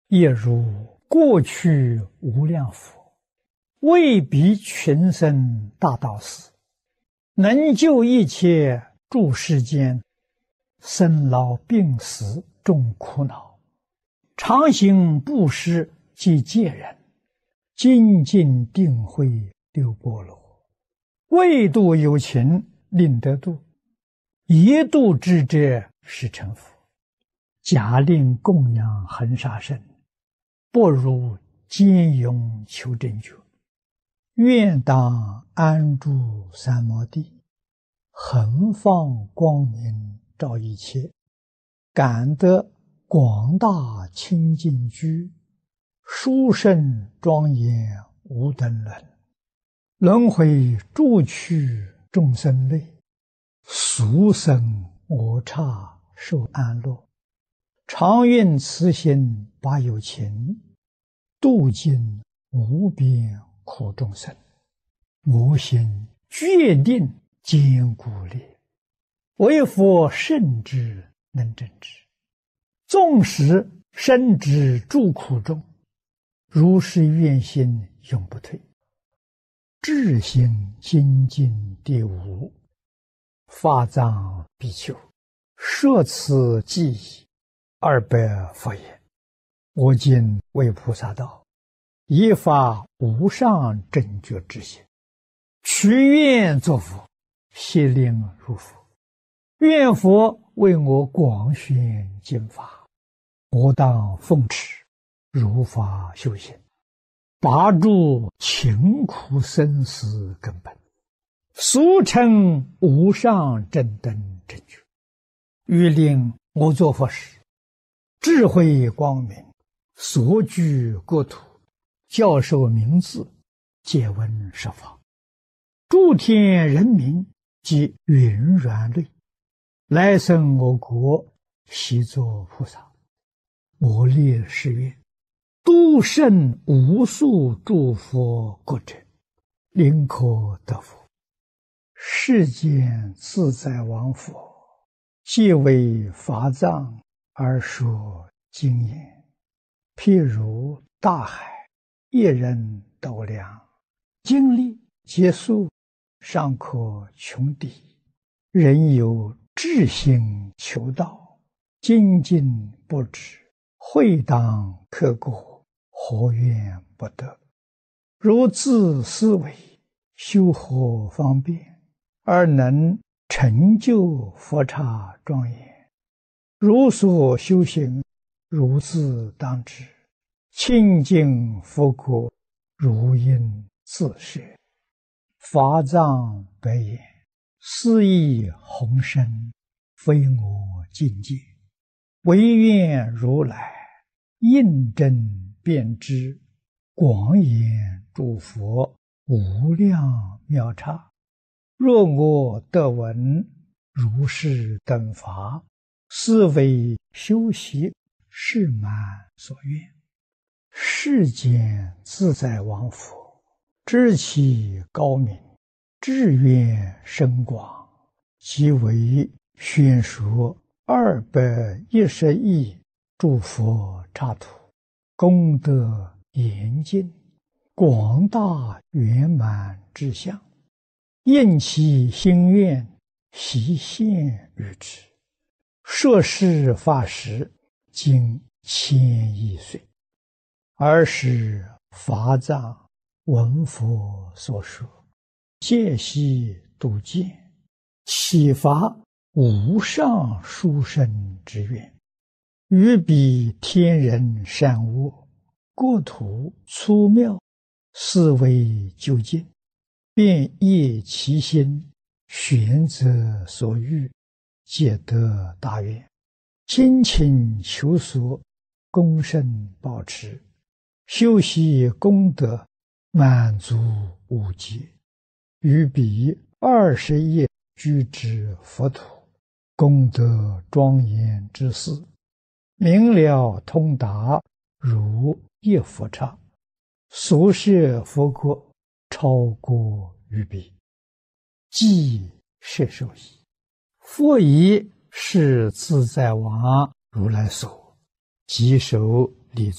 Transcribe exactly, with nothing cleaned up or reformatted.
也如过去无量佛，为彼群生大道士，能救一切诸世间生老病死众苦恼，常行布施济戒人，精进定慧六波罗，为度有情令得度，一度之者是成佛。假令供养恒沙身，不如坚勇求真觉。愿当安住三摩地，恒放光明照一切，感得广大清净居，殊胜庄严无等伦。轮回诸趣众生类，俗生我刹受安乐。常愿慈心把有情，度尽无边苦众生。我心决定坚固烈，为佛圣之能正之。纵使身之诸苦中，如是愿心永不退。至心精进第五，法藏比丘，摄此记忆二百佛言：我今为菩萨道，以发无上正觉之心，许愿作佛，悉令入佛。愿佛为我广宣经法，我当奉持，如法修行，拔除勤苦生死根本，俗称无上正等正觉。欲令我作佛时，智慧光明，所居国土，教授名字，借闻十方，诸天人民及云软类，来生我国，悉作菩萨。我立誓愿，度胜无数诸佛国者，临可得佛。世间自在王佛，皆为法藏而说经言，譬如大海，一人斗量，经历结束，尚可穷底。人有志心求道，精进不止，会当刻过，何怨不得？如自思维，修何方便，而能成就佛刹庄严？如所修行，如自当知，清净佛国，如应自摄。法藏白言：斯亦宏深，非我境界，唯愿如来印证遍知，广演诸佛无量妙刹。若我得闻如是等法，斯为修习誓满所愿。世间自在王佛，知其高明，志愿深广，即为宣说二百一十亿诸佛刹土，功德严尽，广大圆满之相，应其心愿，悉现于之。摄事法时，经千亿岁。尔时法藏闻佛所说，戒悉度见，启发无上殊胜之愿，于彼天人善恶，国土粗妙，思维究竟，便业其心，选择所欲，皆得大愿，精勤求索，功胜保持，修习功德，满足无极。于彼二十亿居之佛土，功德庄严之事，明了通达，如一佛刹。所摄佛国，超过于彼，即摄受矣。佛以是自在王如来所，即手礼。